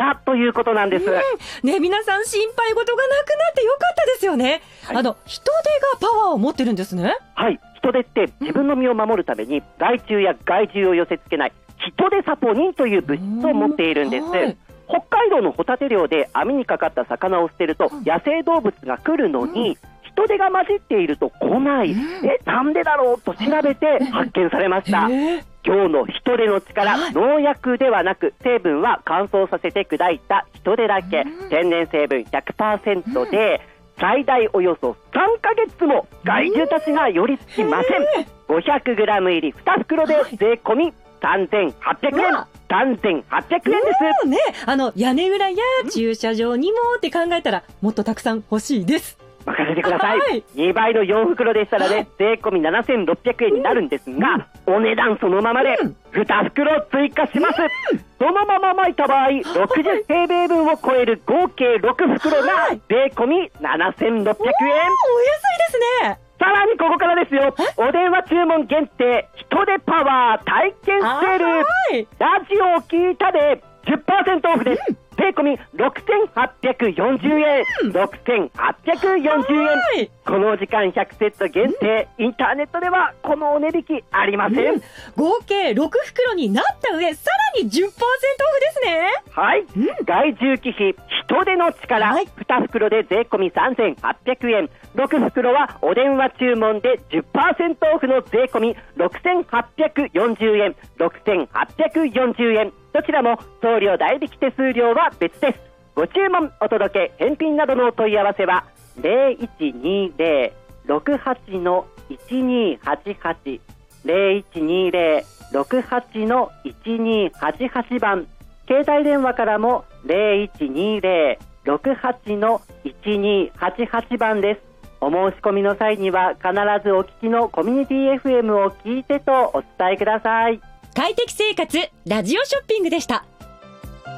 たということなんです。 ね、皆さん心配事がなくなってよかったですよね。 はい、 人手がパワーを持ってるんですね。 はい、人手って自分の身を守るために害虫や害獣を寄せ付けない人手サポニンという物質を持っているんです。北海道のホタテ漁で網にかかった魚を捨てると野生動物が来るのに、人手が混じっていると来ない、なんでだろうと調べて発見されました。今日の人手の力、農薬ではなく成分は乾燥させて砕いた人手だけ、天然成分 100% で最大およそ3ヶ月も害獣たちが寄り付きません。500g 入り2袋で税込み3800円。3800円ですね。屋根裏や駐車場にもって考えたらもっとたくさん欲しいです。 任せてください。2倍の4袋でしたらね、税込み7600円になるんですが、お値段そのままで2袋追加します。そのまま巻いた場合、60平米分を超える合計6袋が税込み7600円。お安いですね。 さらにここからですよ。お電話注文限定人手パワー体験セール。ラジオを聞いたで 10% オフです。税込み6840円。6840円。この時間100セット限定、インターネットではこのお値引きありません。 合計6袋になった上、さらに 10% オフですね。 はい、害獣忌避人手の力、2袋で税込み3800円。6袋はお電話注文で 10% オフの税込み6840円。6840円。どちらも送料代引き手数料は別です。ご注文お届け返品などのお問い合わせは 0120-68-1288 0120-68-1288 番、携帯電話からも 0120-68-1288 番です。お申し込みの際には必ずお聞きのコミュニティ FM を聞いてとお伝えください。 快適生活ラジオショッピングでした。